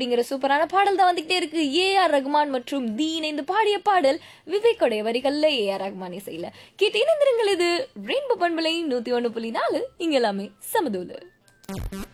அப்படிங்கிற சூப்பரான பாடல் தான் வந்துகிட்டே இருக்கு. ஏ.ஆர். ரகுமான் மற்றும் தி இணைந்து பாடிய பாடல் விவேக்கோடைய வரிகள்ல ஏ.ஆர். ரகுமான் இசையில. கேட்டு இணைந்திருங்கள். இது ரெயின்போ பண்பலை 101.4. இங்க எல்லாமே சமதூளு.